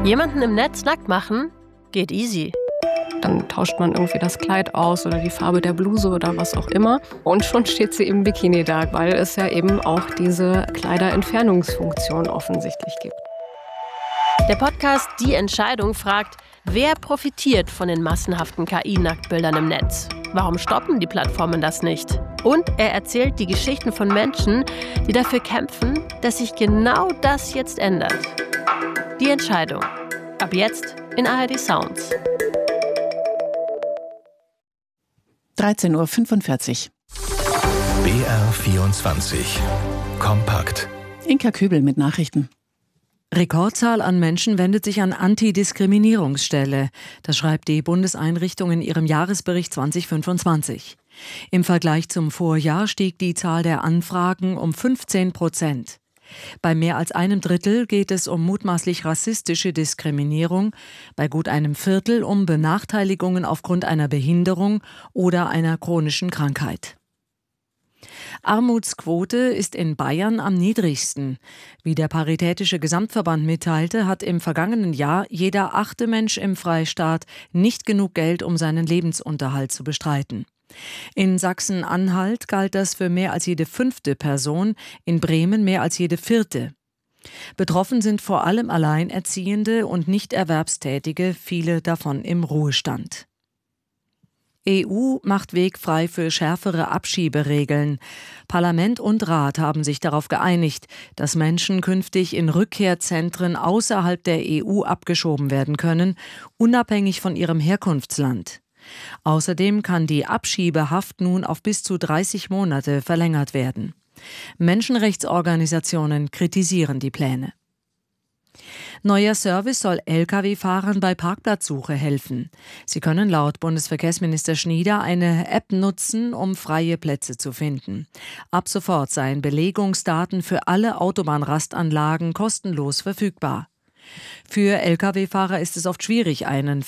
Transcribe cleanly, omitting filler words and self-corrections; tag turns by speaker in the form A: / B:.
A: Jemanden im Netz nackt machen? Geht easy.
B: Dann tauscht man irgendwie das Kleid aus oder die Farbe der Bluse oder was auch immer. Und schon steht sie im Bikini da, weil es ja eben auch diese Kleiderentfernungsfunktion offensichtlich gibt.
A: Der Podcast Die Entscheidung fragt, wer profitiert von den massenhaften KI-Nacktbildern im Netz? Warum stoppen die Plattformen das nicht? Und er erzählt die Geschichten von Menschen, die dafür kämpfen, dass sich genau das jetzt ändert. Die Entscheidung. Ab jetzt in ARD Sounds.
C: 13.45 Uhr.
D: BR24 Kompakt.
C: Inka Kübel mit Nachrichten.
E: Rekordzahl an Menschen wendet sich an Antidiskriminierungsstelle. Das schreibt die Bundeseinrichtung in ihrem Jahresbericht 2025. Im Vergleich zum Vorjahr stieg die Zahl der Anfragen um 15%. Bei mehr als einem Drittel geht es um mutmaßlich rassistische Diskriminierung, bei gut einem Viertel um Benachteiligungen aufgrund einer Behinderung oder einer chronischen Krankheit. Armutsquote ist in Bayern am niedrigsten. Wie der Paritätische Gesamtverband mitteilte, hat im vergangenen Jahr jeder 8. Mensch im Freistaat nicht genug Geld, um seinen Lebensunterhalt zu bestreiten. In Sachsen-Anhalt galt das für mehr als jede 5. Person, in Bremen mehr als jede 4. Betroffen sind vor allem Alleinerziehende und Nichterwerbstätige, viele davon im Ruhestand. EU macht Weg frei für schärfere Abschieberegeln. Parlament und Rat haben sich darauf geeinigt, dass Menschen künftig in Rückkehrzentren außerhalb der EU abgeschoben werden können, unabhängig von ihrem Herkunftsland. Außerdem kann die Abschiebehaft nun auf bis zu 30 Monate verlängert werden. Menschenrechtsorganisationen kritisieren die Pläne. Neuer Service soll Lkw-Fahrern bei Parkplatzsuche helfen. Sie können laut Bundesverkehrsminister Schnieder eine App nutzen, um freie Plätze zu finden. Ab sofort seien Belegungsdaten für alle Autobahnrastanlagen kostenlos verfügbar. Für Lkw-Fahrer ist es oft schwierig, einen